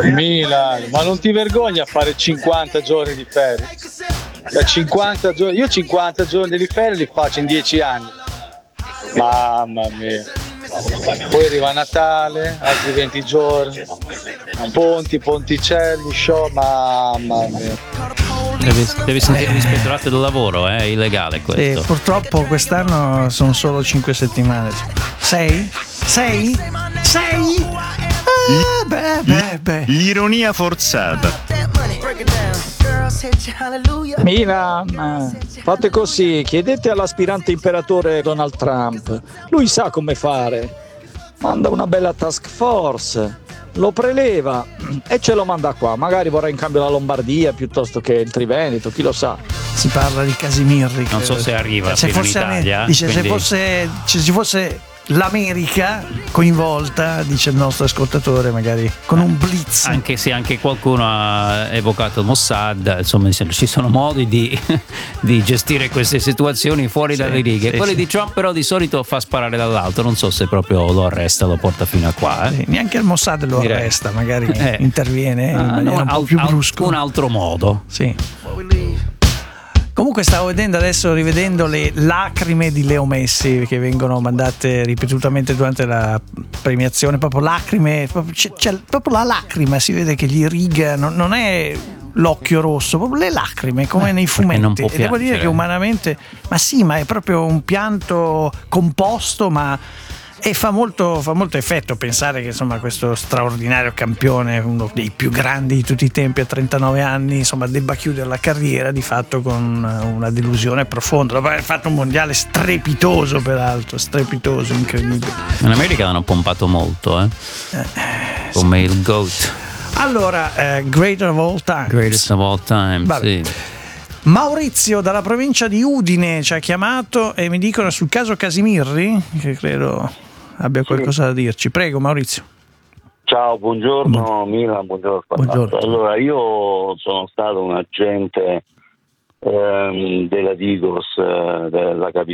Milan, ma non ti vergogni a fare 50 giorni di ferie? Da 50 giorni, io 50 giorni di ferie li faccio in 10 anni. Mamma mia. Poi arriva Natale, altri 20 giorni. Ponticelli, show, mamma mia. Devi sentire l'ispettorato del lavoro, è illegale questo. Purtroppo quest'anno sono solo 5 settimane. 6? 6? 6? Beh. L'ironia forzata. Milan, fate così, chiedete all'aspirante imperatore Donald Trump, lui sa come fare, manda una bella task force, lo preleva e ce lo manda qua, magari vorrà in cambio la Lombardia piuttosto che il Triveneto, chi lo sa. Si parla di Casimirri. Non so se arriva se fino in Italia. Dice, quindi... se ci fosse l'America coinvolta, dice il nostro ascoltatore, magari con un blitz. Anche se anche qualcuno ha evocato il Mossad, insomma ci sono modi di gestire queste situazioni fuori dalle righe. Quelli di Trump però di solito fa sparare dall'alto, non so se proprio lo arresta, lo porta fino a qua. Neanche il Mossad lo arresta, magari interviene in maniera un po' più brusco. Un altro modo. Sì. Comunque stavo rivedendo le lacrime di Leo Messi che vengono mandate ripetutamente durante la premiazione, proprio lacrime, c'è proprio la lacrima, si vede che gli riga, non è l'occhio rosso, proprio le lacrime come nei fumetti. E devo dire che umanamente, ma è proprio un pianto composto, e fa molto effetto pensare che insomma questo straordinario campione, uno dei più grandi di tutti i tempi a 39 anni, insomma debba chiudere la carriera di fatto con una delusione profonda. Dopo aver fatto un mondiale strepitoso, peraltro strepitoso, incredibile. In America l'hanno pompato molto, come il GOAT. Allora, Greatest of all time. Sì. Maurizio dalla provincia di Udine ci ha chiamato e mi dicono sul caso Casimirri, che credo abbia qualcosa da dirci. Prego Maurizio. Ciao, buongiorno Milan, buongiorno. Allora, io sono stato un agente della Digos della capitale